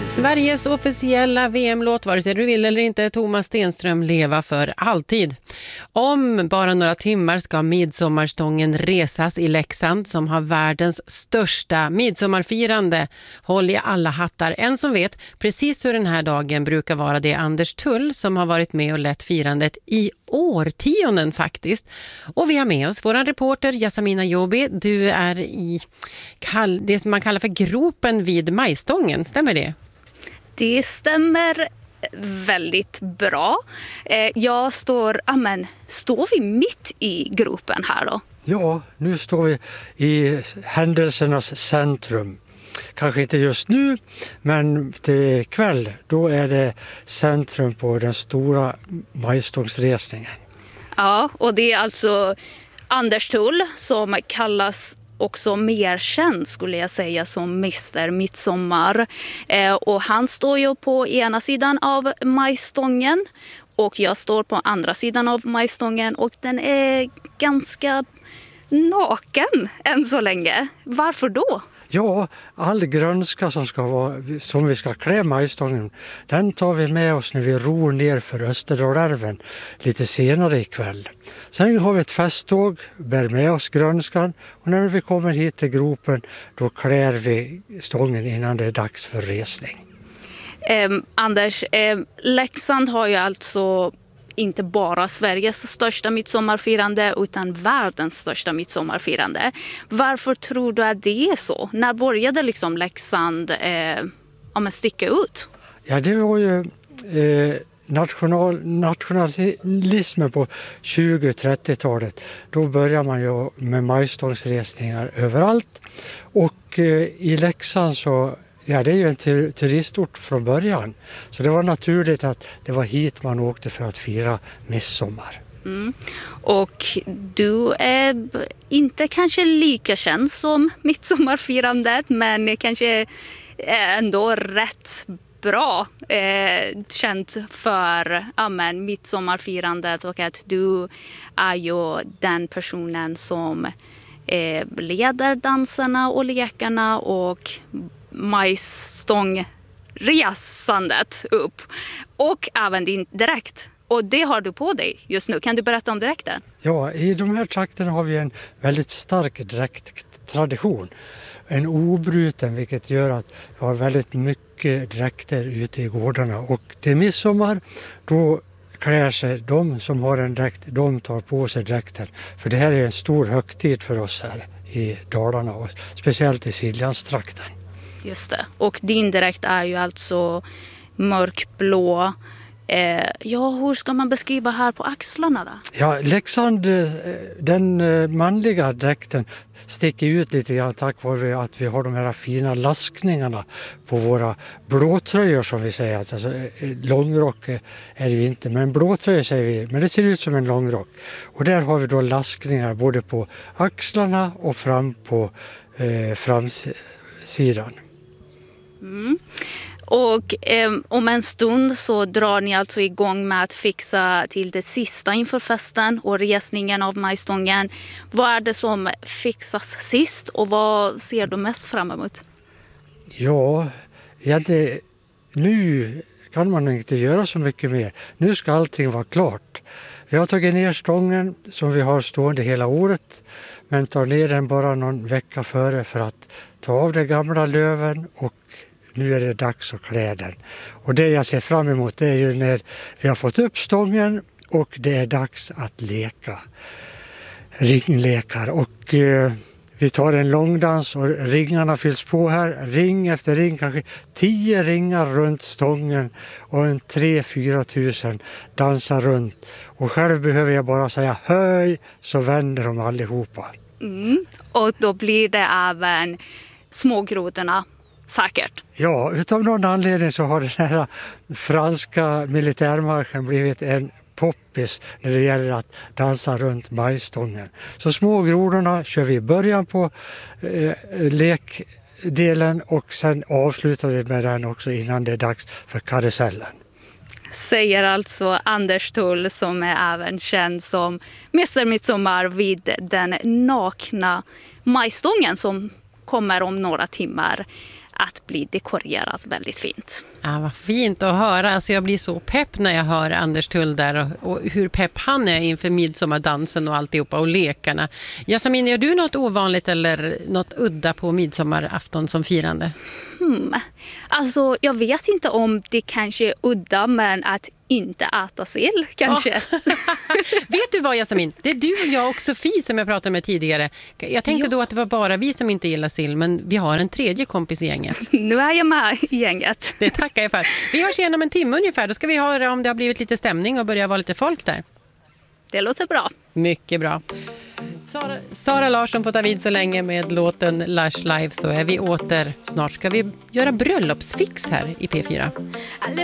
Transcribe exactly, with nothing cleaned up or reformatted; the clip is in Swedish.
Sveriges officiella V M-låt, vare sig du vill eller inte, Thomas Stenström, leva för alltid. Om bara några timmar ska midsommarstången resas i Leksand som har världens största midsommarfirande. Håll i alla hattar. En som vet precis hur den här dagen brukar vara, det är Anders Tull som har varit med och lett firandet i årtionden faktiskt. Och vi har med oss vår reporter Yasamina Jobi. Du är i kall- det som man kallar för gropen vid majstången, stämmer det? Det stämmer väldigt bra. Jag står, amen, står vi mitt i gropen här då? Ja, nu står vi i händelsernas centrum. Kanske inte just nu, men till kväll då är det centrum på den stora majstångsresningen. Ja, och det är alltså Anders Tull som kallas också mer känd, skulle jag säga, som mister Midsommar. Eh, och han står ju på ena sidan av majstången och jag står på andra sidan av majstången, och den är ganska naken än så länge. Varför då? Ja, all grönska som, ska vara, som vi ska klä majstången, den tar vi med oss när vi ror ner för Österdalälven lite senare ikväll. Sen har vi ett festtåg, bär med oss grönskan, och när vi kommer hit till gropen då klär vi stången innan det är dags för resning. Eh, Anders, eh, Leksand har ju alltså inte bara Sveriges största midsommarfirande utan världens största midsommarfirande. Varför tror du att det är så? När började liksom Leksand eh, ja, men sticka ut? Ja, det var ju eh, national, nationalismen på tjugo- och trettiotalet. Då började man ju med majstångsresningar överallt. Och eh, i Leksand så, ja, det är ju en tur- turistort från början. Så det var naturligt att det var hit man åkte för att fira midsommar. Mm. Och du är inte kanske lika känd som midsommarfirandet, men kanske ändå rätt bra eh, känd för ja, men, midsommarfirandet, och att du är ju den personen som eh, leder danserna och lekarna och majstångresandet upp, och även din dräkt. Och det har du på dig just nu. Kan du berätta om dräkten? Ja, i de här trakterna har vi en väldigt stark dräkttradition. En obruten, vilket gör att vi har väldigt mycket dräkter ute i gårdarna. Och till midsommar då klär sig de som har en dräkt, de tar på sig dräkter. För det här är en stor högtid för oss här i Dalarna, och speciellt i Siljanstrakten. Just det. Och din dräkt är ju alltså mörkblå. Eh, ja, hur ska man beskriva här på axlarna då? Ja, Leksand, den manliga dräkten sticker ut lite grann tack vare att vi har de här fina laskningarna på våra blåtröjor, som vi säger. Alltså, långrock är det ju inte, men blåtröjor säger vi. Men det ser ut som en långrock. Och där har vi då laskningar både på axlarna och fram på eh, framsidan. Mm. Och eh, om en stund så drar ni alltså igång med att fixa till det sista inför festen och resningen av majstången. Vad är det som fixas sist och vad ser du mest fram emot? Ja, det, nu kan man inte göra så mycket mer. Nu ska allting vara klart. Vi har tagit ner stången som vi har stående hela året, men tar ner den bara någon vecka före för att ta av de gamla löven, och nu är det dags att klä den. Och det jag ser fram emot, det är ju när vi har fått upp stången och det är dags att leka. Ringlekar. Och eh, vi tar en långdans och ringarna fylls på här. Ring efter ring, kanske tio ringar runt stången, och en tre, fyra tusen dansar runt. Och själv behöver jag bara säga höj, så vänder de allihopa. Mm. Och då blir det även smågrodorna. Säkert. Ja, utav någon anledning så har den här franska militärmarschen blivit en poppis när det gäller att dansa runt majstången. Så smågrodorna kör vi i början på eh, lekdelen, och sen avslutar vi med den också innan det är dags för karusellen. Säger alltså Anders Tull, som är även känd som Mäster Midsommar vid den nakna majstången som kommer om några timmar. att bli dekorerat väldigt fint. Ja, vad fint att höra. Alltså jag blir så pepp när jag hör Anders Tull där och, och hur pepp han är inför midsommardansen och alltihopa och lekarna. Jasmin, gör du något ovanligt eller något udda på midsommarafton som firande? Hmm. Alltså jag vet inte om det kanske är udda, men att inte äta sill kanske. Ja. Vet du vad, Jasmin? Det är du och jag och Sofie som jag pratade med tidigare. Jag tänkte Jo. då att det var bara vi som inte gillar sill, men vi har en tredje kompis i gänget. Nu är jag med i gänget. Det tackar jag för. Vi hörs igen om en timme ungefär. Då ska vi höra om det har blivit lite stämning och börja vara lite folk där. Det låter bra. Mycket bra. Sara, Sara Larsson får ta vid så länge med låten Lush Live, så är vi åter. Snart ska vi göra bröllopsfix här i P fyra.